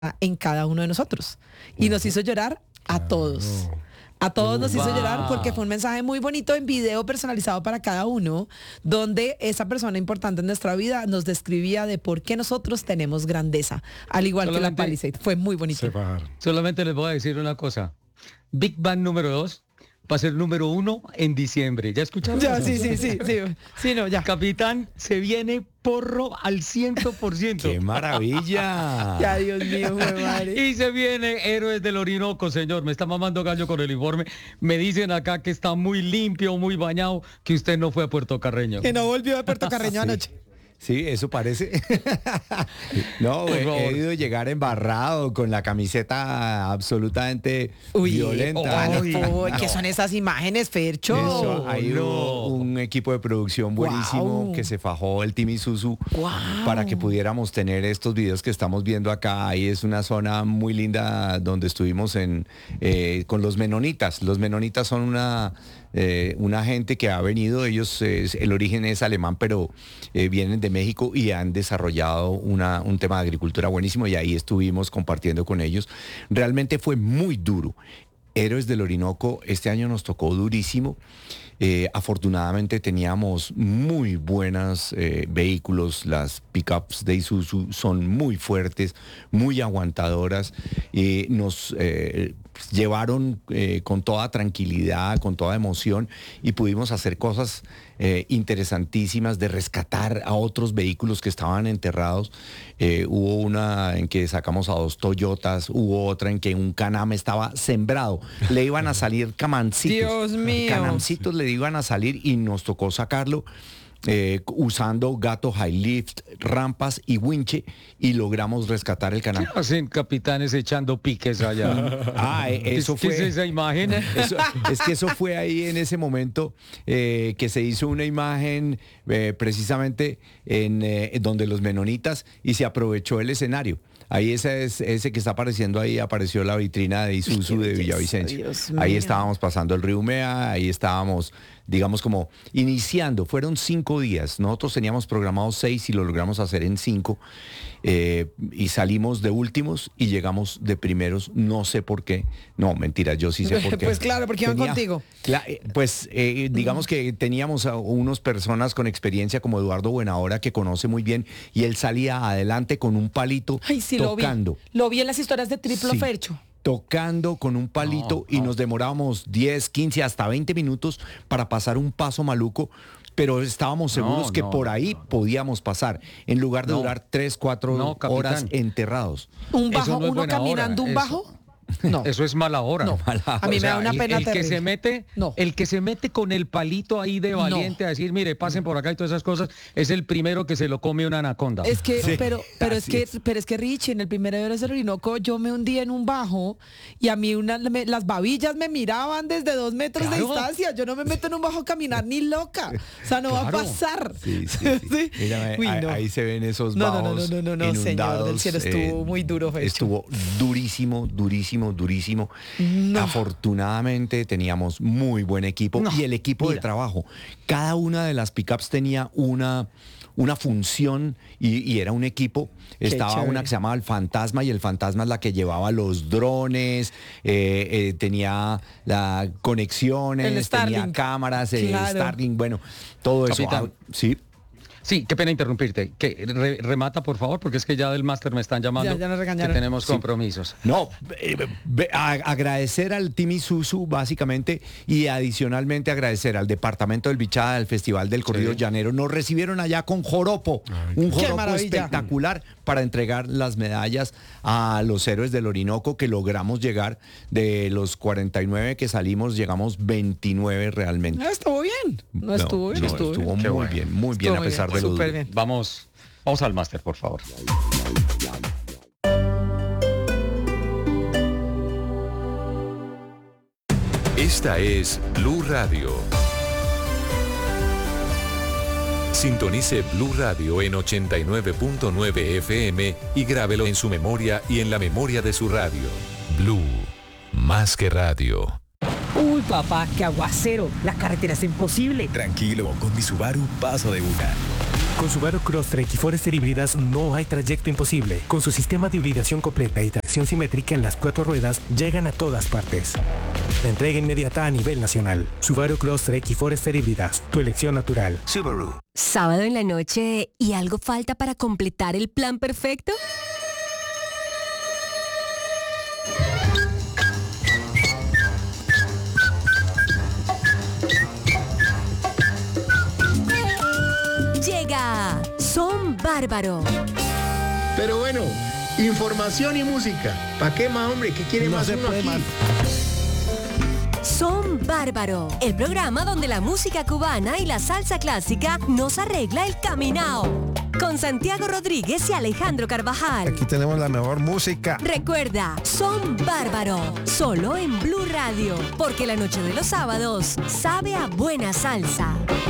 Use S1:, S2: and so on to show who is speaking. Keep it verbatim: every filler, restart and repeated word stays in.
S1: en cada uno de nosotros. Y nos hizo llorar a todos. A todos nos hizo llorar porque fue un mensaje muy bonito en video personalizado para cada uno, donde esa persona importante en nuestra vida nos describía de por qué nosotros tenemos grandeza, al igual Solamente, que la Palisade. Fue muy bonito.
S2: Solamente les voy a decir una cosa. Big Bang número dos va a ser número uno en diciembre. ¿Ya escucharon?
S1: Ya, sí, sí, sí, sí. Sí, no, ya.
S2: Capitán, se viene porro al ciento por ciento.
S3: ¡Qué maravilla!
S1: Ya, Dios mío, madre.
S2: Y se viene Héroes del Orinoco, señor. Me está mamando gallo con el informe. Me dicen acá que está muy limpio, muy bañado, que usted no fue a Puerto Carreño.
S1: Que no volvió a Puerto Carreño sí. anoche.
S3: Sí, eso parece. No, he, he ido llegar embarrado con la camiseta absolutamente Uy, violenta.
S1: Oh, no. ¿Qué son esas imágenes, Fercho?
S3: Eso, hay no. un, un equipo de producción buenísimo wow. que se fajó el Team Isuzu wow. para que pudiéramos tener estos videos que estamos viendo acá. Ahí es una zona muy linda donde estuvimos en eh, con los menonitas. Los menonitas son una... Eh, una gente que ha venido, ellos, eh, el origen es alemán, pero eh, vienen de México y han desarrollado una, un tema de agricultura buenísimo y ahí estuvimos compartiendo con ellos. Realmente fue muy duro. Héroes del Orinoco, este año nos tocó durísimo. Eh, afortunadamente teníamos muy buenos eh, vehículos, las pickups de Isuzu son muy fuertes, muy aguantadoras, eh, nos eh, llevaron eh, con toda tranquilidad, con toda emoción y pudimos hacer cosas eh, interesantísimas de rescatar a otros vehículos que estaban enterrados. Eh, hubo una en que sacamos a dos Toyotas, hubo otra en que un Canam estaba sembrado, le iban a salir camancitos.
S1: Dios mío.
S3: Canamcitos le iban a salir y nos tocó sacarlo eh, usando gato high lift, rampas y winche y logramos rescatar el Canam.
S2: ¿Qué hacen capitanes echando piques allá?
S3: Ah, eso
S2: ¿Qué
S3: fue.
S2: ¿Qué es esa imagen?
S3: Eso, es que eso fue ahí en ese momento eh, que se hizo una imagen eh, precisamente en eh, donde los menonitas y se aprovechó el escenario. Ahí ese, es, ese que está apareciendo ahí, apareció la vitrina de Isuzu de Villavicencio. Ahí estábamos pasando el río Umea, ahí estábamos, digamos, como iniciando. Fueron cinco días. Nosotros teníamos programados seis y lo logramos hacer en cinco. Eh, y salimos de últimos y llegamos de primeros, no sé por qué. No, mentira, yo sí sé por qué.
S1: Pues claro, porque iban
S3: Tenía,
S1: contigo.
S3: La, eh, pues eh, digamos que teníamos a unas personas con experiencia como Eduardo Buenahora, que conoce muy bien, y él salía adelante con un palito.
S1: Ay, sí, tocando. Lo vi. Lo vi en las historias de Triplo sí. Fercho.
S3: Tocando con un palito no, y no. nos demorábamos diez, quince, hasta veinte minutos para pasar un paso maluco, pero estábamos seguros no, que no, por ahí no, podíamos pasar, en lugar de durar tres, cuatro horas enterrados.
S1: ¿Un bajo, no uno caminando hora, un bajo?
S2: Eso. No. Eso es mala hora.
S1: No.
S2: Mala
S1: a mí o sea, me da una pena
S2: el, el
S1: terrible.
S2: que se mete,
S1: no.
S2: el que se mete con el palito ahí de valiente no. a decir, mire, pasen por acá y todas esas cosas, es el primero que se lo come una anaconda.
S1: Es que, sí. pero, pero es que,
S3: es.
S1: pero es que Richie, en el primer Héroes del Orinoco, yo me hundí en un bajo y a mí una, me, las babillas me miraban desde dos metros claro. de distancia. Yo no me meto en un bajo a caminar ni loca. O sea, no claro. va a pasar.
S3: Sí, sí, sí. ¿Sí? Mira, Uy, ahí, no. ahí se ven esos
S1: no,
S3: bajos
S1: no, no, no, no, no,
S3: inundados.
S1: Señor del cielo, estuvo eh, muy duro. Fecho.
S3: Estuvo durísimo, durísimo, durísimo. No. Afortunadamente teníamos muy buen equipo no, y el equipo mira. de trabajo. Cada una de las pickups tenía una, una función y, y era un equipo. Qué Estaba chévere. Una que se llamaba el Fantasma y el Fantasma es la que llevaba los drones, eh, eh, tenía las conexiones, tenía cámaras, el claro. Starlink, bueno, todo
S2: Capitán.
S3: eso. Ah, sí.
S2: Sí, qué pena interrumpirte. Que re, remata, por favor, porque es que ya del máster me están llamando.
S1: Ya, ya nos regañaron.
S2: Que tenemos
S3: sí.
S2: compromisos.
S3: No, eh, a, agradecer al Team Isuzu, básicamente, y adicionalmente agradecer al Departamento del Bichada del Festival del Corrido sí. Llanero. Nos recibieron allá con joropo, Ay, un joropo espectacular para entregar las medallas a los Héroes del Orinoco, que logramos llegar de los cuarenta y nueve que salimos, llegamos veintinueve realmente.
S1: No, estuvo bien. No, no estuvo bien.
S3: No,
S1: estuvo,
S3: estuvo
S1: bien.
S3: muy bueno. bien, muy bien, estuvo a pesar de lo duro.
S1: Bien.
S2: Vamos, vamos al máster, por favor.
S4: Esta es Blue Radio. Sintonice Blue Radio en ochenta y nueve punto nueve F M y grábelo en su memoria y en la memoria de su radio. Blue, más que radio.
S5: Uy, papá, qué aguacero. La carretera es imposible.
S6: Tranquilo, con mi Subaru paso de una.
S5: Con Subaru Crosstrek y Forester híbridas no hay trayecto imposible. Con su sistema de hibridación completa y tracción simétrica en las cuatro ruedas, llegan a todas partes. La entrega inmediata a nivel nacional. Subaru Crosstrek y Forester híbridas, tu elección natural.
S6: Subaru.
S7: ¿Sábado en la noche y algo falta para completar el plan perfecto? Llega Son Bárbaro.
S8: Pero bueno, información y música. ¿Para qué más, hombre? ¿Qué quiere
S5: No
S8: más
S5: se
S8: uno
S5: puede
S8: aquí?
S5: más.
S7: Son Bárbaro, el programa donde la música cubana y la salsa clásica nos arregla el caminao. Con Santiago Rodríguez y Alejandro Carvajal.
S9: Aquí tenemos la mejor música.
S7: Recuerda, Son Bárbaro, solo en Blue Radio, porque la noche de los sábados sabe a buena salsa.